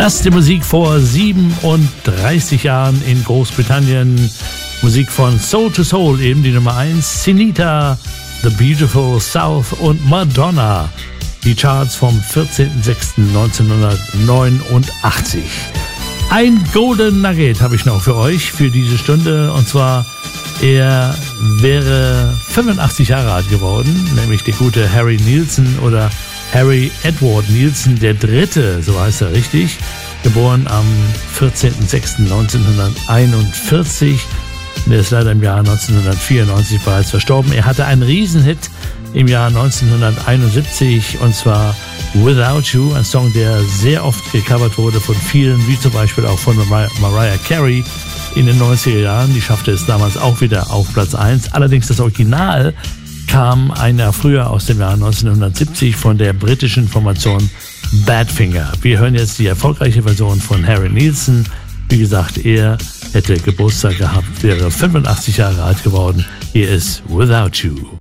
Das ist die Musik vor 37 Jahren in Großbritannien. Musik von Soul to Soul, eben die Nummer 1. Sinita, The Beautiful South und Madonna. Die Charts vom 14.06.1989. Ein Golden Nugget habe ich noch für euch für diese Stunde. Und zwar, er wäre 85 Jahre alt geworden, nämlich der gute Harry Nilsson oder Harry Edward Nilsson der Dritte, so heißt er richtig. Geboren am 14.06.1941. Der ist leider im Jahr 1994 bereits verstorben. Er hatte einen Riesenhit im Jahr 1971 und zwar Without You, ein Song, der sehr oft gecovert wurde von vielen, wie zum Beispiel auch von Mariah Carey in den 90er Jahren. Die schaffte es damals auch wieder auf Platz 1. Allerdings das Original kam ein Jahr früher aus dem Jahr 1970 von der britischen Formation Badfinger. Wir hören jetzt die erfolgreiche Version von Harry Nilsson. Wie gesagt, er hätte Geburtstag gehabt, wäre 85 Jahre alt geworden. Hier ist Without You.